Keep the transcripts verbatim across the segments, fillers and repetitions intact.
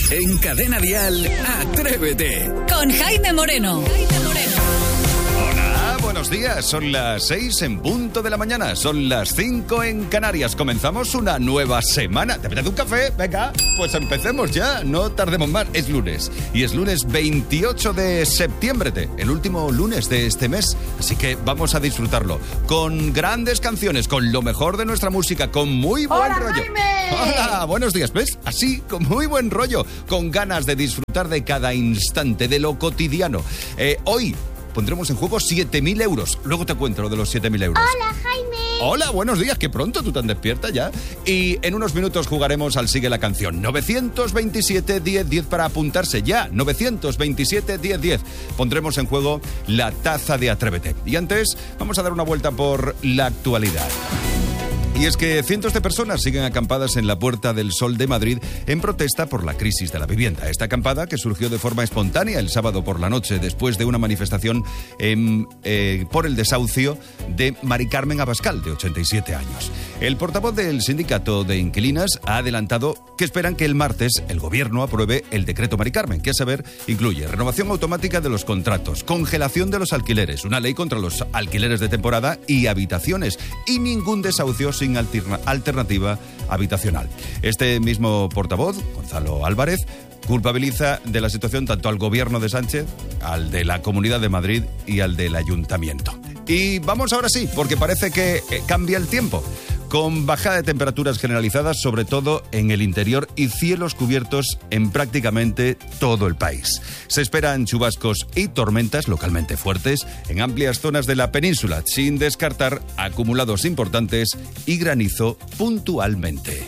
En Cadena Dial, Atrévete. Con Jaime Moreno. Jaime Moreno. Hola, buenos días. Son las seis en punto de la mañana. Son las cinco en Canarias. Comenzamos una nueva semana. ¿Te apetece un café? Venga, pues empecemos ya. No tardemos más. Es lunes. Y es lunes veintiocho de septiembre, el último lunes de este mes. Así que vamos a disfrutarlo. Con grandes canciones, con lo mejor de nuestra música, con muy buen ¡Hola, rollo. Jaime! Hola, buenos días. ¿Ves? Así, con muy buen rollo. Con ganas de disfrutar de cada instante, de lo cotidiano. Eh, hoy pondremos en juego siete mil euros. Luego te cuento lo de los siete mil euros. Hola, Jaime. Hola, buenos días. Qué pronto, tú tan despierta ya. Y en unos minutos jugaremos al Sigue la Canción. novecientos veintisiete, diez, diez para apuntarse ya. novecientos veintisiete, diez, diez. Pondremos en juego la taza de Atrévete. Y antes, vamos a dar una vuelta por la actualidad. Y es que cientos de personas siguen acampadas en la Puerta del Sol de Madrid en protesta por la crisis de la vivienda. Esta acampada, que surgió de forma espontánea el sábado por la noche después de una manifestación en, eh, por el desahucio de Mari Carmen Abascal, de ochenta y siete años. El portavoz del sindicato de inquilinas ha adelantado que esperan que el martes el gobierno apruebe el decreto Mari Carmen, que a saber incluye renovación automática de los contratos, congelación de los alquileres, una ley contra los alquileres de temporada y habitaciones, y ningún desahucio sin alterna- alternativa habitacional. Este mismo portavoz, Gonzalo Álvarez, culpabiliza de la situación tanto al gobierno de Sánchez, al de la Comunidad de Madrid y al del Ayuntamiento. Y vamos ahora sí, porque parece que eh, cambia el tiempo, con bajada de temperaturas generalizadas, sobre todo en el interior, y cielos cubiertos en prácticamente todo el país. Se esperan chubascos y tormentas localmente fuertes en amplias zonas de la península, sin descartar acumulados importantes y granizo puntualmente.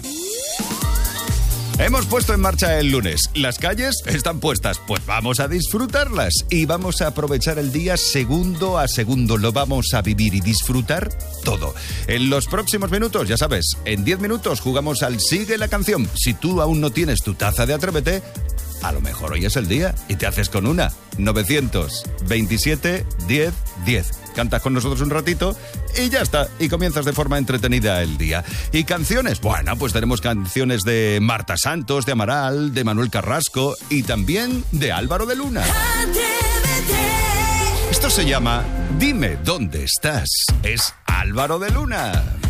Hemos puesto en marcha el lunes. Las calles están puestas, pues vamos a disfrutarlas y vamos a aprovechar el día segundo a segundo. Lo vamos a vivir y disfrutar todo. En los próximos minutos, ya sabes, en diez minutos jugamos al Sigue la Canción. Si tú aún no tienes tu taza de Atrévete, a lo mejor hoy es el día y te haces con una. novecientos veintisiete, diez, diez. Cantas con nosotros un ratito y ya está. Y comienzas de forma entretenida el día. ¿Y canciones? Bueno, pues tenemos canciones de Marta Santos, de Amaral, de Manuel Carrasco y también de Álvaro de Luna. Esto se llama Dime dónde estás. Es Álvaro de Luna.